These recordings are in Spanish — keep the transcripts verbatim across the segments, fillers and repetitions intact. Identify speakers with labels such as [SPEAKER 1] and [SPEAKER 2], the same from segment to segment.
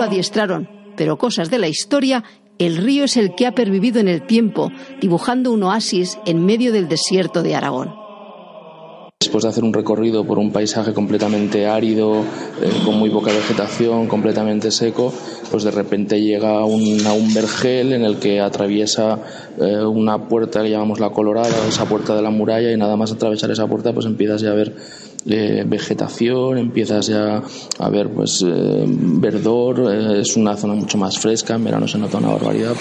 [SPEAKER 1] adiestraron, pero cosas de la historia, el río es el que ha pervivido en el tiempo, dibujando un oasis en medio del desierto de Aragón.
[SPEAKER 2] Después de hacer un recorrido por un paisaje completamente árido, eh, con muy poca vegetación, completamente seco, pues de repente llega a un, a un vergel en el que atraviesa eh, una puerta que llamamos la Colorada, esa puerta de la muralla, y nada más atravesar esa puerta pues empiezas ya a ver eh, vegetación, empiezas ya a ver pues eh, verdor, eh, es una zona mucho más fresca, en verano se nota una barbaridad.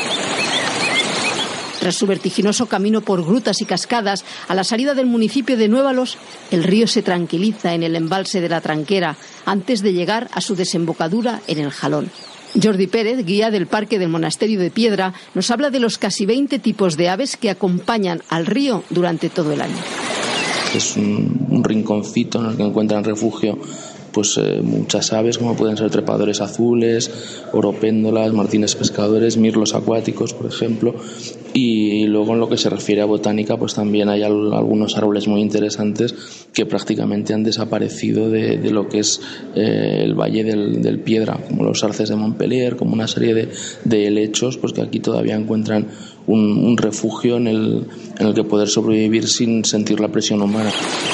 [SPEAKER 1] Tras su vertiginoso camino por grutas y cascadas, a la salida del municipio de Nuévalos, el río se tranquiliza en el embalse de la Tranquera, antes de llegar a su desembocadura en el Jalón. Jordi Pérez, guía del Parque del Monasterio de Piedra, nos habla de los casi veinte tipos de aves que acompañan al río durante todo el año.
[SPEAKER 2] Es un, un rinconcito en el que encuentran refugio pues eh, muchas aves, como pueden ser trepadores azules, oropéndolas, martines pescadores, mirlos acuáticos, por ejemplo. Y luego en lo que se refiere a botánica, pues también hay al, algunos árboles muy interesantes que prácticamente han desaparecido de, de lo que es eh, el Valle del, del Piedra, como los arces de Montpellier, como una serie de, de helechos pues que aquí todavía encuentran un, un refugio en el, en el que poder sobrevivir sin sentir la presión humana.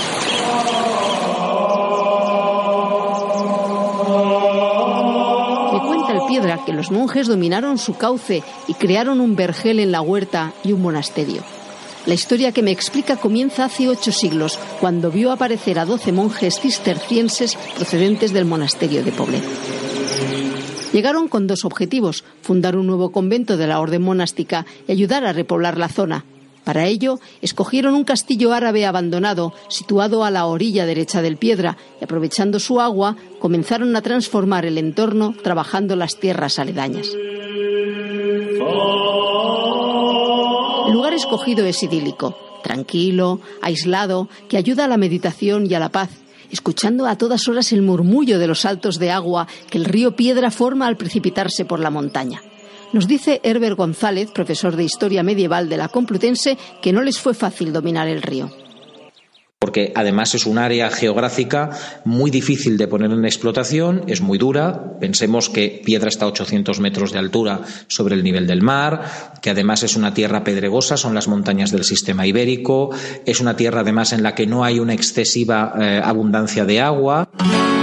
[SPEAKER 1] Piedra que los monjes dominaron su cauce y crearon un vergel en la huerta y un monasterio. La historia que me explica comienza hace ocho siglos, cuando vio aparecer a doce monjes cistercienses procedentes del monasterio de Poblet. Llegaron con dos objetivos: fundar un nuevo convento de la orden monástica y ayudar a repoblar la zona. Para ello, escogieron un castillo árabe abandonado, situado a la orilla derecha del Piedra, y aprovechando su agua, comenzaron a transformar el entorno trabajando las tierras aledañas. El lugar escogido es idílico, tranquilo, aislado, que ayuda a la meditación y a la paz, escuchando a todas horas el murmullo de los saltos de agua que el río Piedra forma al precipitarse por la montaña. Nos dice Herbert González, profesor de Historia Medieval de la Complutense, que no les fue fácil dominar el río.
[SPEAKER 3] Porque además es un área geográfica muy difícil de poner en explotación, es muy dura. Pensemos que Piedra está a ochocientos metros de altura sobre el nivel del mar, que además es una tierra pedregosa, son las montañas del sistema ibérico, es una tierra además en la que no hay una excesiva eh, abundancia de agua.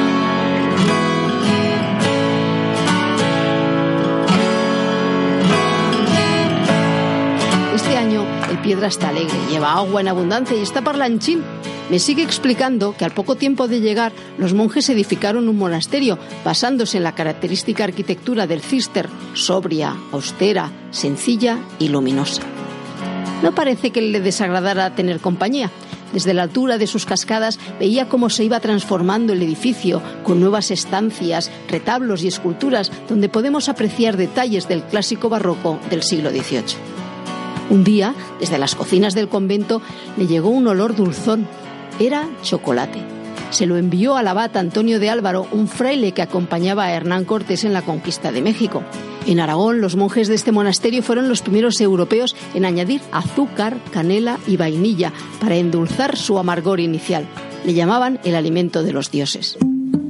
[SPEAKER 1] Piedra está alegre, lleva agua en abundancia y está parlanchín. Me sigue explicando que al poco tiempo de llegar, los monjes edificaron un monasterio basándose en la característica arquitectura del Cister, sobria, austera, sencilla y luminosa. No parece que le desagradara tener compañía. Desde la altura de sus cascadas veía cómo se iba transformando el edificio, con nuevas estancias, retablos y esculturas donde podemos apreciar detalles del clásico barroco del siglo dieciocho. Un día, desde las cocinas del convento, le llegó un olor dulzón. Era chocolate. Se lo envió al abad Antonio de Álvaro, un fraile que acompañaba a Hernán Cortés en la conquista de México. En Aragón, los monjes de este monasterio fueron los primeros europeos en añadir azúcar, canela y vainilla para endulzar su amargor inicial. Le llamaban el alimento de los dioses.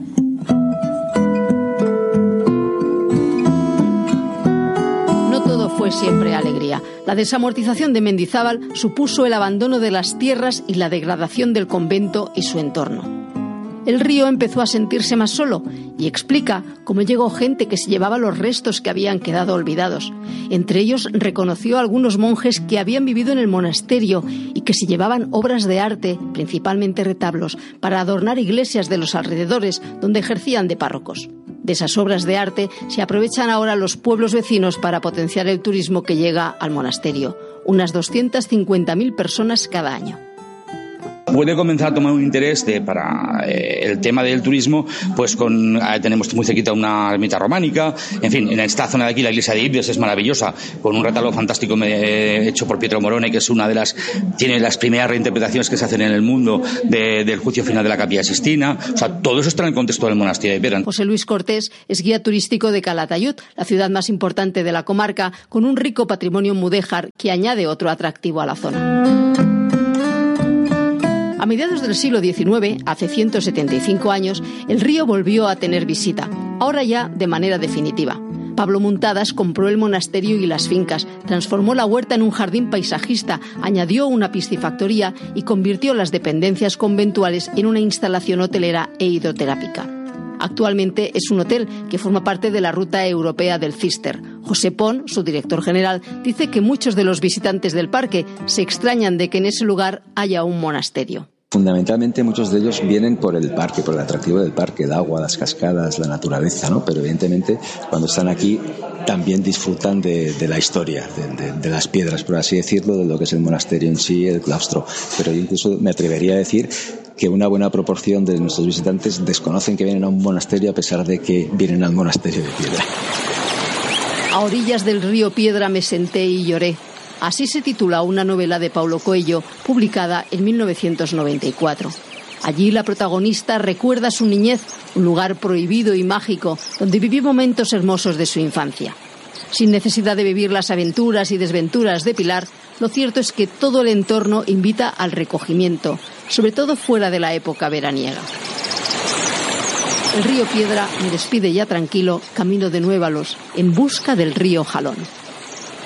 [SPEAKER 1] Fue siempre alegría. La desamortización de Mendizábal supuso el abandono de las tierras y la degradación del convento y su entorno. El río empezó a sentirse más solo y explica cómo llegó gente que se llevaba los restos que habían quedado olvidados. Entre ellos reconoció a algunos monjes que habían vivido en el monasterio y que se llevaban obras de arte, principalmente retablos, para adornar iglesias de los alrededores donde ejercían de párrocos. De esas obras de arte se aprovechan ahora los pueblos vecinos para potenciar el turismo que llega al monasterio. Unas doscientas cincuenta mil personas cada año.
[SPEAKER 4] Puede comenzar a tomar un interés de, para eh, el tema del turismo, pues con eh, tenemos muy cerquita una ermita románica, en fin, en esta zona de aquí la iglesia de Ibrios es maravillosa, con un retablo fantástico eh, hecho por Pietro Morone, que es una de las, tiene las primeras reinterpretaciones que se hacen en el mundo de, del juicio final de la Capilla Sixtina. O sea, todo eso está en el contexto del monasterio de Piedra.
[SPEAKER 1] José Luis Cortés es guía turístico de Calatayud, la ciudad más importante de la comarca, con un rico patrimonio mudéjar que añade otro atractivo a la zona. A mediados del siglo diecinueve, hace ciento setenta y cinco años, el río volvió a tener visita. ahora ya de manera definitiva. Pablo Muntadas compró el monasterio y las fincas, transformó la huerta en un jardín paisajista, añadió una piscifactoría y convirtió las dependencias conventuales en una instalación hotelera e hidroterápica. Actualmente es un hotel que forma parte de la ruta europea del Cister. José Pon, su director general, dice que muchos de los visitantes del parque se extrañan de que en ese lugar haya un monasterio.
[SPEAKER 5] Fundamentalmente muchos de ellos vienen por el parque, por el atractivo del parque, el agua, las cascadas, la naturaleza, ¿no? Pero evidentemente cuando están aquí también disfrutan de, de la historia, de, de, de las piedras, por así decirlo, de lo que es el monasterio en sí, el claustro. Pero yo incluso me atrevería a decir que una buena proporción de nuestros visitantes desconocen que vienen a un monasterio a pesar de que vienen al monasterio de piedra.
[SPEAKER 1] A orillas del río Piedra me senté y lloré. Así se titula una novela de Paulo Coelho, publicada en mil novecientos noventa y cuatro. Allí la protagonista recuerda su niñez, un lugar prohibido y mágico, donde vivió momentos hermosos de su infancia. Sin necesidad de vivir las aventuras y desventuras de Pilar, lo cierto es que todo el entorno invita al recogimiento, sobre todo fuera de la época veraniega. El río Piedra me despide ya tranquilo, camino de Nuévalos, en busca del río Jalón.